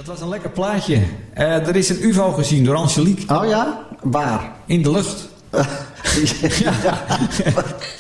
was een lekker plaatje. Er is een UFO gezien door Angelique. Oh ja? Waar? In de lucht. Ja.